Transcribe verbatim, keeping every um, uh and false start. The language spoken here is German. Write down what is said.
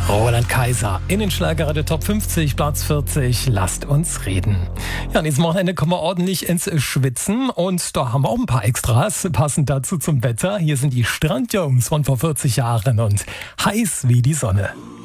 Roland Kaiser in den Schlagerradio Top fünfzig, Platz vierzig. Lasst uns reden. Ja, dieses Wochenende kommen wir ordentlich ins Schwitzen und da haben wir auch ein paar Extras passend dazu zum Wetter. Hier sind die Strandjungs von vor vierzig Jahren und heiß wie die Sonne.